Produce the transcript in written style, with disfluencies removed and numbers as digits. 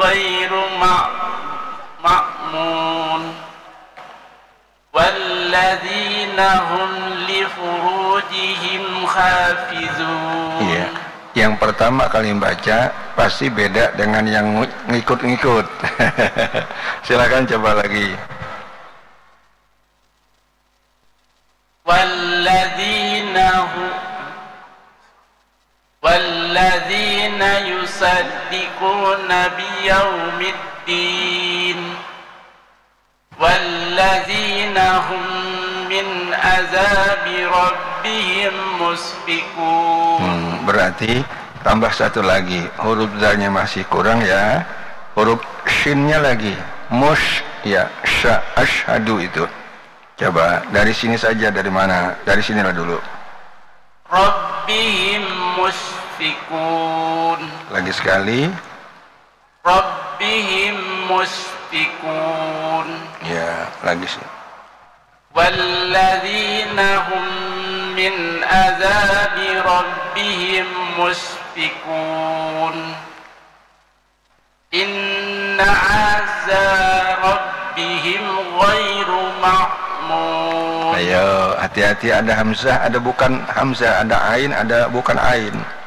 غير مأمون والذين هم لفروجهم حافظون. Iya. Yang pertama kali baca pasti beda dengan yang ngikut-ngikut. Silakan coba lagi. والذين يصدقون بيوم الدين والذين هم من عذاب ربهم مشفقون. Berarti tambah satu lagi, huruf zalnya masih kurang ya, huruf shinnya lagi, mush ya, sya, ashadu itu. Coba dari sini saja, dari mana? Dari sinilah dulu. Rabbihim musfiqun. Lagi sekali. Rabbihim musfiqun. Ya, lagi sih. Walladzina hum min azabi rabbihim musfiqun. Inna azza rabbihim ghairu ma'mun. Ayo, hati-hati, ada hamzah, ada bukan hamzah, ada ain, ada bukan ain.